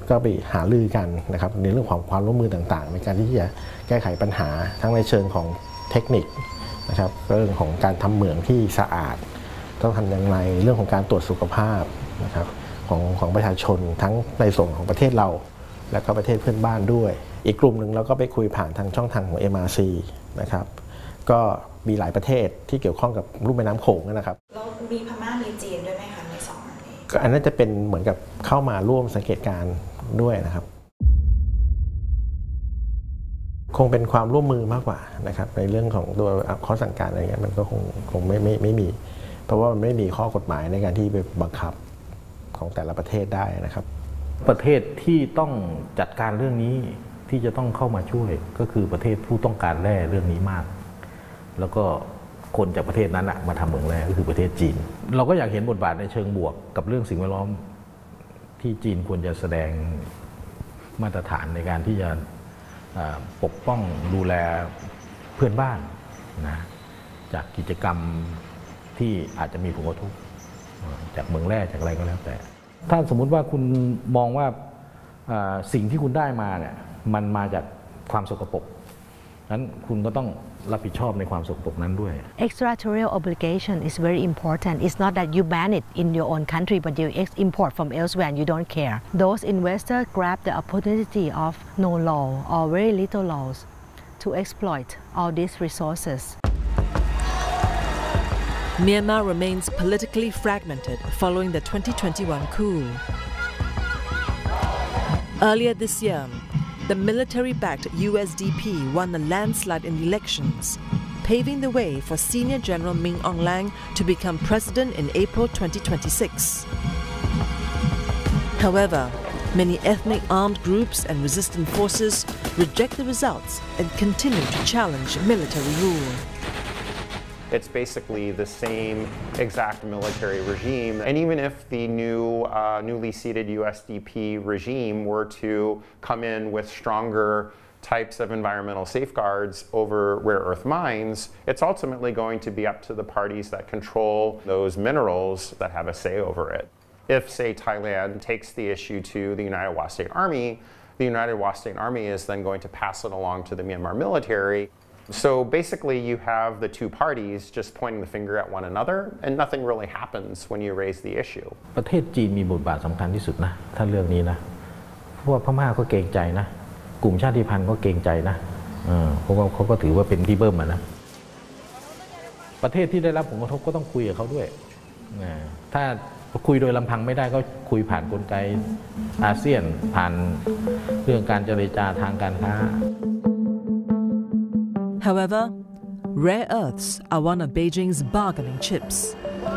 ก็ไปหารือกันนะครับในเรื่องของความร่วมมือต่างๆในการที่จะแก้ไขปัญหาทั้งในเชิงของเทคนิคนะครับเรื่องของการทำเหมืองที่สะอาดต้องทำอย่างไรเรื่องของการตรวจสุขภาพนะครับของประชาชนทั้งในส่วนของประเทศเราและก็ประเทศเพื่อนบ้านด้วยอีกกลุ่มหนึ่งเราก็ไปคุยผ่านทางช่องทางของ MRC นะครับก็มีหลายประเทศที่เกี่ยวข้องกับลุ่มแม่น้ำโขงนะครับแล้วมีพม่ามีจีนด้วยไหมคะในสองอันนี้ก็อันนั้นจะเป็นเหมือนกับเข้ามาร่วมสังเกตการณ์ด้วยนะครับคงเป็นความร่วมมือมากกว่านะครับในเรื่องของตัวข้อสั่งการอะไรเงี้ยมันก็คงไม่มีเพราะว่ามันไม่มีข้อกฎหมายในการที่ไปบังคับของแต่ละประเทศได้นะครับประเทศที่ต้องจัดการเรื่องนี้ที่จะต้องเข้ามาช่วยก็คือประเทศผู้ต้องการแร่เรื่องนี้มากแล้วก็คนจากประเทศนั้นมาทำเหมืองแร่ก็คือประเทศจีนเราก็อยากเห็นบทบาทในเชิงบวกกับเรื่องสิ่งแวดล้อมที่จีนควรจะแสดงมาตรฐานในการที่จะปกป้องดูแลเพื่อนบ้านนะจากกิจกรรมที่อาจจะมีผลกระทบจากเหมืองแร่จากอะไรก็แล้วแต่ถ้าสมมุติว่าคุณมองว่าสิ่งที่คุณได้มาเนี่ยมันมาจากความสกปรกนั้นคุณก็ต้องรับผิดชอบในความสกปรกนั้นด้วย Extraterritorial obligation is very important. It's not that you ban it in your own country, but you import from elsewhere and you don't care. Those investors grab the opportunity of no law or very little laws to exploit all these resources. Myanmar remains politically fragmented following the 2021 coup. Earlier this year, the military-backed USDP won a landslide in the elections, paving the way for senior General Min Aung Hlaing to become president in April 2026. However, many ethnic armed groups and resistant forces reject the results and continue to challenge military rule. It's basically the same exact military regime. And even if the newly seated USDP regime were to come in with stronger types of environmental safeguards over rare earth mines, it's ultimately going to be up to the parties that control those minerals that have a say over it. If, say, Thailand takes the issue to the United Wa State Army, the United Wa State Army is then going to pass it along to the Myanmar military. So basically you have the two parties just pointing the finger at one another and nothing really happens when you raise the issue. ประเทศจีนมีบทบาทสำคัญที่สุดนะถ้าเรื่องนี้นะเพราะว่าพม่าก็เกรงใจนะกลุ่มชาติพันธุ์ก็เกรงใจนะเพราะว่าเขาก็ถือว่าเป็นที่เบิ้มนะประเทศที่ได้รับผลกระทบก็ต้องคุยกับเขาด้วยถ้าคุยโดยลำพังไม่ได้ก็คุยผ่านกลไกอาเซียนผ่านเรื่องการเจรจาทางการค้า However, rare earths are one of Beijing's bargaining chips.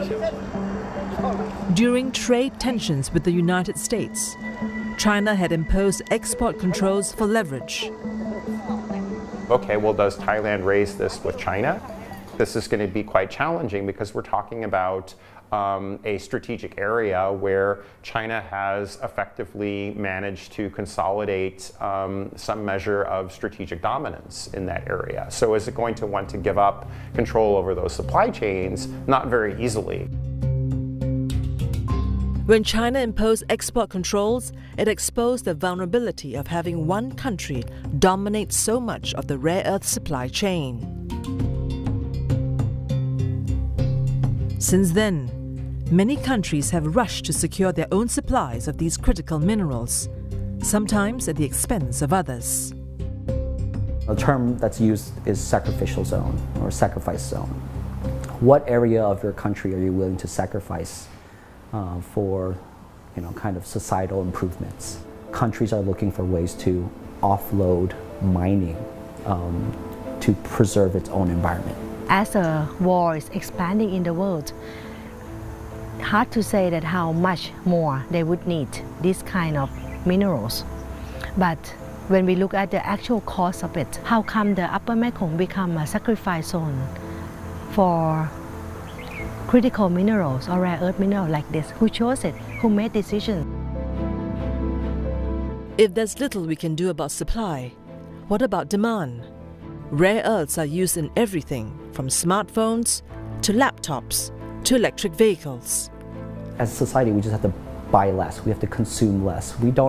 During trade tensions with the United States, China had imposed export controls for leverage. Okay, well, does Thailand raise this with China? This is going to be quite challenging because we're talking about a strategic area where China has effectively managed to consolidate some measure of strategic dominance in that area. So is it going to want to give up control over those supply chains? Not very easily. When China imposed export controls, it exposed the vulnerability of having one country dominate so much of the rare earth supply chain. Since then, many countries have rushed to secure their own supplies of these critical minerals, sometimes at the expense of others. A term that's used is sacrificial zone or sacrifice zone. What area of your country are you willing to sacrifice for, kind of societal improvements? Countries are looking for ways to offload mining to preserve its own environment. As the war is expanding in the world, hard to say that how much more they would need this kind of minerals. But when we look at the actual cost of it, how come the Upper Mekong become a sacrifice zone for critical minerals or rare earth minerals like this? Who chose it? Who made decisions? If there's little we can do about supply, what about demand? Rare earths are used in everything from smartphones to laptops to electric vehicles. As a society, we just have to buy less. We have to consume less. We don't